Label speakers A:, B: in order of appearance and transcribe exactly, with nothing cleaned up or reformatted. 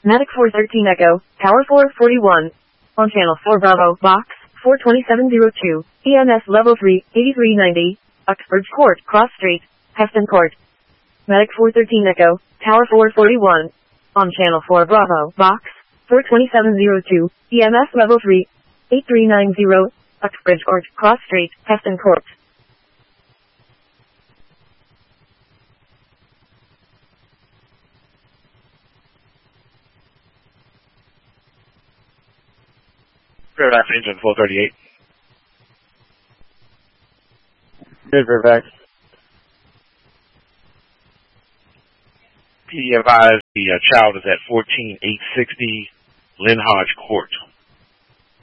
A: Medic four thirteen Echo, Tower four forty-one. On channel four Bravo, box four twenty-seven oh two, E M S level three, eighty-three ninety, Uxbridge Court, Cross Street, Heston Court. Medic four thirteen Echo, Tower four forty-one. On channel four Bravo, box four twenty-seven oh two, E M S level three, eighty-three ninety, Uxbridge Court, Cross Street, Heston Court.
B: Fairfax engine four thirty-eight.
C: Good, Fairfax.
B: P D advised the uh, child is at fourteen eight sixty Lynn Hodge Court.